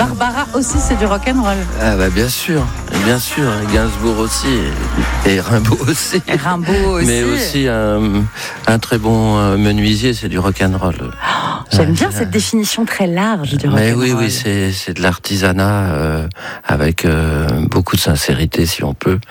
Barbara aussi, c'est du rock'n'roll. Ah bah bien sûr, et Gainsbourg aussi, et Rimbaud aussi. Et Rimbaud aussi. Mais aussi un très bon menuisier, c'est du rock'n'roll. J'aime bien cette définition très large du rock'n'roll. Mais oui, c'est de l'artisanat avec beaucoup de sincérité, si on peut.